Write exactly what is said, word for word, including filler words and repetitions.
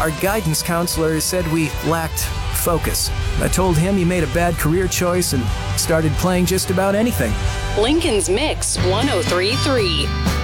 Our guidance counselor said we lacked focus. I told him he made a bad career choice and started playing just about anything. Lincoln's Mix one oh three point three.